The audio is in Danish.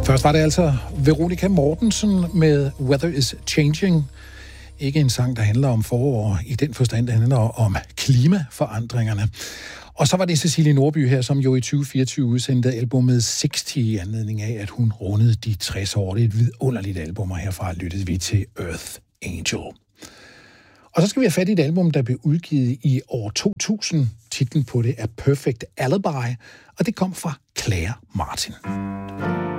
Først var det altså Veronica Mortensen med Weather is Changing. Ikke en sang, der handler om forår i den forstand, der handler om klimaforandringerne. Og så var det Cecilie Nordby her, som jo i 2024 udsendte albumet 60 i anledning af, at hun rundede de 60 år. Det er et vidunderligt album, og herfra lyttede vi til Earth Angel. Og så skal vi have fat i et album, der blev udgivet i år 2000. Titlen på det er Perfect Alibi, og det kom fra Claire Martin.